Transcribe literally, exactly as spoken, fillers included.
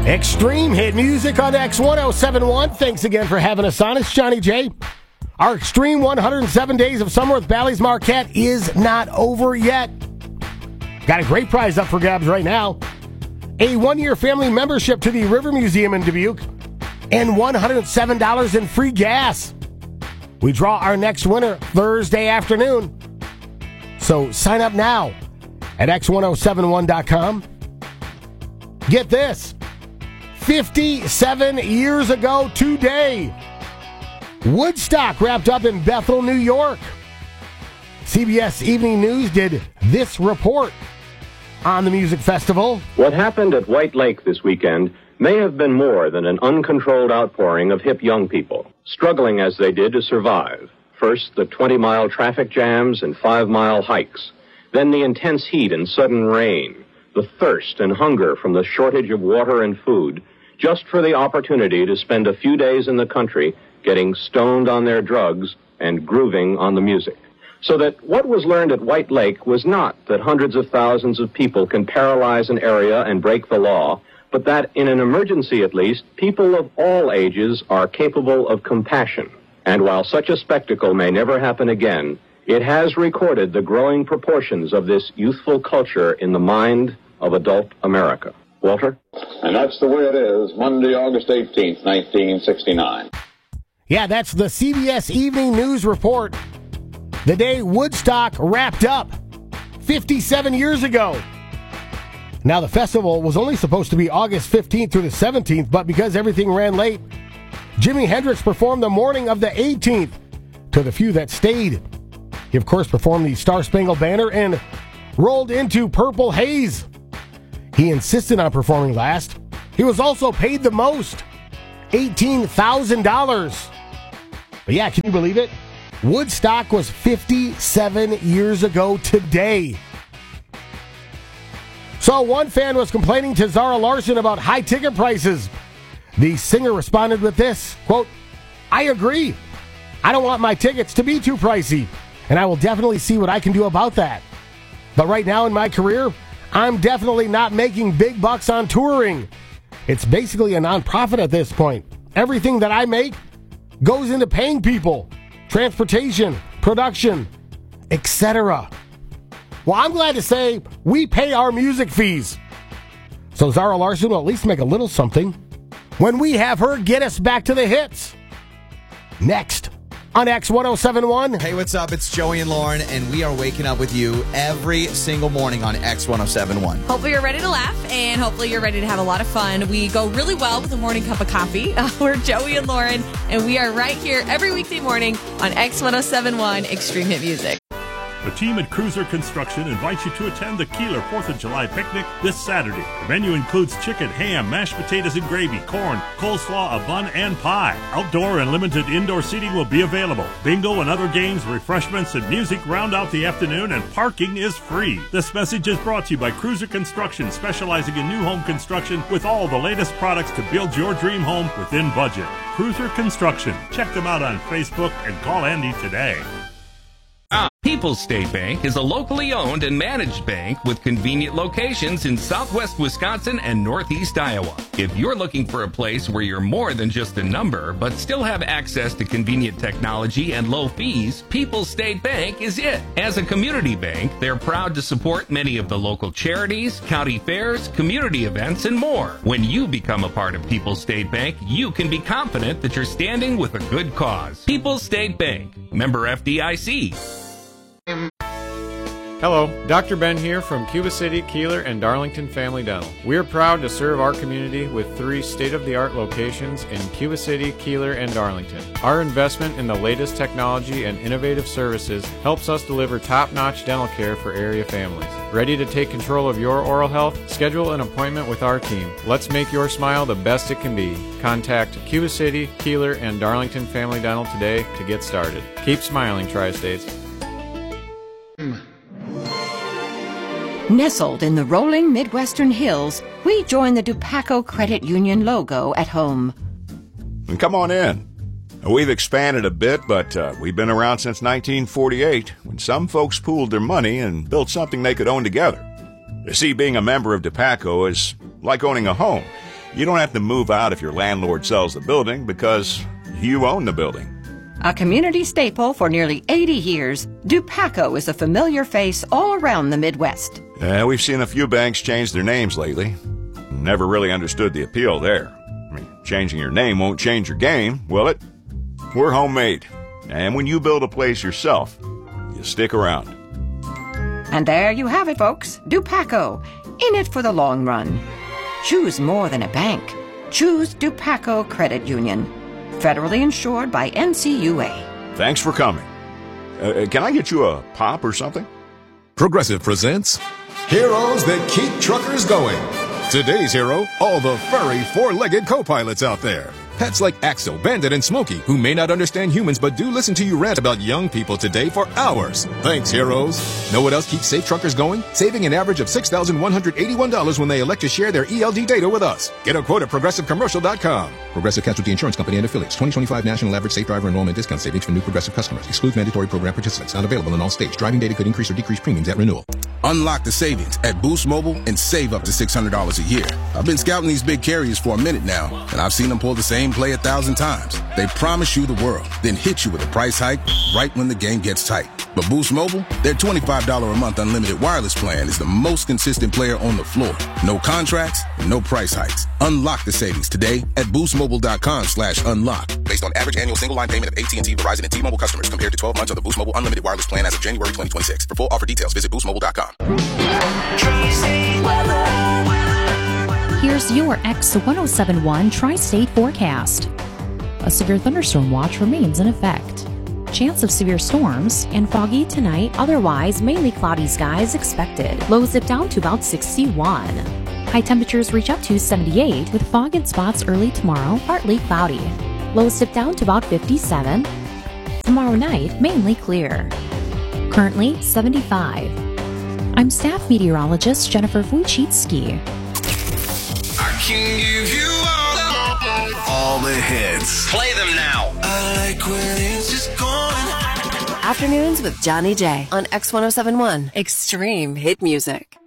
Extreme hit music on X ten seventy-one. Thanks again for having us on. It's Johnny J. Our Extreme one hundred seven Days of Summer with Bally's Marquette is not over yet. Got a great prize up for grabs right now. A one-year family membership to the River Museum in Dubuque and one hundred seven dollars in free gas. We draw our next winner Thursday afternoon. So sign up now at X ten seventy-one dot com. Get this. fifty-seven years ago today, Woodstock wrapped up in Bethel, New York. C B S Evening News did this report on the music festival. What happened at White Lake this weekend may have been more than an uncontrolled outpouring of hip young people, struggling as they did to survive. First, the twenty-mile traffic jams and five-mile hikes. Then the intense heat and sudden rain. The thirst and hunger from the shortage of water and food, just for the opportunity to spend a few days in the country getting stoned on their drugs and grooving on the music. So that what was learned at White Lake was not that hundreds of thousands of people can paralyze an area and break the law, but that in an emergency at least, people of all ages are capable of compassion. And while such a spectacle may never happen again, it has recorded the growing proportions of this youthful culture in the mind of adult America. Walter? And that's the way it is, Monday, August eighteenth, nineteen sixty-nine. Yeah, that's the C B S Evening News report. The day Woodstock wrapped up fifty-seven years ago. Now, the festival was only supposed to be August fifteenth through the seventeenth, but because everything ran late, Jimi Hendrix performed the morning of the eighteenth to the few that stayed. He, of course, performed the Star Spangled Banner and rolled into Purple Haze. He insisted on performing last. He was also paid the most, eighteen thousand dollars. But yeah, can you believe it? Woodstock was fifty-seven years ago today. So one fan was complaining to Zara Larsson about high ticket prices. The singer responded with this, quote, "I agree. I don't want my tickets to be too pricey, and I will definitely see what I can do about that. But right now in my career, I'm definitely not making big bucks on touring. It's basically a nonprofit at this point. Everything that I make goes into paying people, transportation, production, et cetera" Well, I'm glad to say we pay our music fees. So Zara Larsson will at least make a little something when we have her get us back to the hits. Next on X ten seventy-one. Hey, what's up? It's Joey and Lauren, and we are waking up with you every single morning on X ten seventy-one. Hopefully you're ready to laugh, and hopefully you're ready to have a lot of fun. We go really well with a morning cup of coffee. Uh, we're Joey and Lauren, and we are right here every weekday morning on X ten seventy-one Extreme Hit Music. The team at Cruiser Construction invites you to attend the Keeler fourth of July picnic this Saturday. The menu includes chicken, ham, mashed potatoes and gravy, corn, coleslaw, a bun, and pie. Outdoor and limited indoor seating will be available. Bingo and other games, refreshments, and music round out the afternoon, and parking is free. This message is brought to you by Cruiser Construction, specializing in new home construction with all the latest products to build your dream home within budget. Cruiser Construction. Check them out on Facebook and call Andy today. People's State Bank is a locally owned and managed bank with convenient locations in southwest Wisconsin and northeast Iowa. If you're looking for a place where you're more than just a number, but still have access to convenient technology and low fees, People's State Bank is it. As a community bank, they're proud to support many of the local charities, county fairs, community events, and more. When you become a part of People's State Bank, you can be confident that you're standing with a good cause. People's State Bank, member F D I C. Hello, Doctor Ben here from Cuba City, Keeler, and Darlington Family Dental. We are proud to serve our community with three state-of-the-art locations in Cuba City, Keeler, and Darlington. Our investment in the latest technology and innovative services helps us deliver top-notch dental care for area families. Ready to take control of your oral health? Schedule an appointment with our team. Let's make your smile the best it can be. Contact Cuba City, Keeler, and Darlington Family Dental today to get started. Keep smiling, Tri-States. Nestled in the rolling Midwestern hills, we join the Dupaco Credit Union logo at home. And come on in. We've expanded a bit, but uh, we've been around since nineteen forty-eight, when some folks pooled their money and built something they could own together. You see, being a member of Dupaco is like owning a home. You don't have to move out if your landlord sells the building because you own the building. A community staple for nearly eighty years, Dupaco is a familiar face all around the Midwest. Uh, we've seen a few banks change their names lately. Never really understood the appeal there. I mean, changing your name won't change your game, will it? We're homemade. And when you build a place yourself, you stick around. And there you have it, folks. Dupaco, in it for the long run. Choose more than a bank. Choose Dupaco Credit Union. Federally insured by N C U A. Thanks for coming. Uh, can I get you a pop or something? Progressive presents Heroes That Keep Truckers Going. Today's hero, all the furry four-legged co-pilots out there. Pets like Axel, Bandit, and Smokey, who may not understand humans but do listen to you rant about young people today for hours. Thanks, heroes. Know what else keeps safe truckers going? Saving an average of six thousand one hundred eighty-one dollars when they elect to share their E L D data with us. Get a quote at Progressive Commercial dot com. Progressive Casualty Insurance Company and affiliates. twenty twenty-five National Average Safe Driver Enrollment Discount Savings for new Progressive customers. Excludes mandatory program participants. Not available in all states. Driving data could increase or decrease premiums at renewal. Unlock the savings at Boost Mobile and save up to six hundred dollars a year. I've been scouting these big carriers for a minute now, and I've seen them pull the same play a thousand times. They promise you the world, then hit you with a price hike right when the game gets tight. But Boost Mobile, their twenty-five dollars a month unlimited wireless plan is the most consistent player on the floor. No contracts, no price hikes. Unlock the savings today at boostmobile.com slash unlock. Based on average annual single line payment of A T and T, Verizon, and T-Mobile customers compared to twelve months of the Boost Mobile unlimited wireless plan as of January twenty twenty-six. For full offer details, visit boost mobile dot com. Here's your X one oh seven one Tri-State forecast. A severe thunderstorm watch remains in effect. Chance of severe storms and foggy tonight, otherwise mainly cloudy skies expected. Lows dip down to about sixty-one. High temperatures reach up to seventy-eight with fog in spots early tomorrow, partly cloudy. Lows dip down to about fifty-seven. Tomorrow night, mainly clear. Currently seventy-five. I'm staff meteorologist Jennifer Wojcicki. I can give you all the, all the hits. Play them now. I like when it's just gone. Afternoons with Johnny J on X one oh seven one Extreme Hit Music.